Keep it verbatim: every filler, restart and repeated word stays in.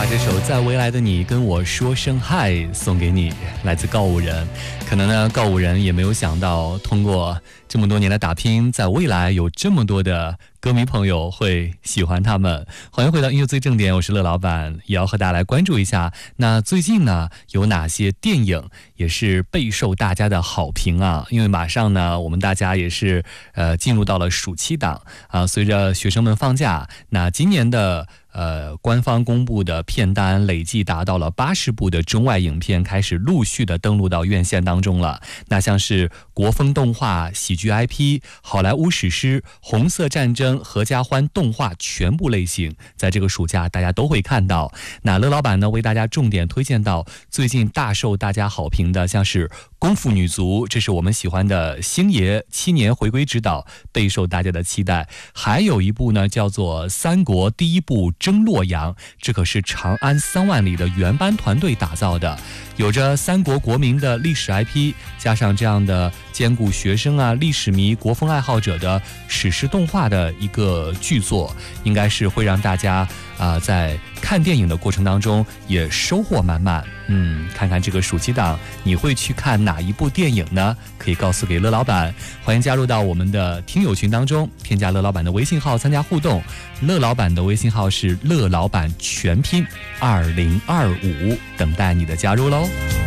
这首在未来的你跟我说声嗨送给你，来自告五人。可能呢告五人也没有想到，通过这么多年的打拼，在未来有这么多的歌迷朋友会喜欢他们。欢迎回到音乐最正点，我是乐老板，也要和大家来关注一下，那最近呢有哪些电影也是备受大家的好评啊？因为马上呢我们大家也是呃进入到了暑期档啊，随着学生们放假，那今年的呃，官方公布的片单累计达到了八十部的中外影片开始陆续的登陆到院线当中了。那像是国风动画、喜剧 I P、好莱坞史诗、红色战争、合家欢动画全部类型，在这个暑假大家都会看到。那乐老板呢为大家重点推荐到最近大受大家好评的，像是功夫女足，这是我们喜欢的星爷七年回归指导，备受大家的期待。还有一部呢叫做三国第一部争洛阳，这可是长安三万里的原班团队打造的，有着三国国民的历史 I P， 加上这样的兼顾学生啊、历史迷、国风爱好者的史诗动画的一个剧作，应该是会让大家啊、呃、在看电影的过程当中也收获满满。嗯，看看这个暑期档你会去看哪一部电影呢？可以告诉给乐老板，欢迎加入到我们的听友群当中，添加乐老板的微信号参加互动。乐老板的微信号是乐老板全拼二零二五，等待你的加入喽。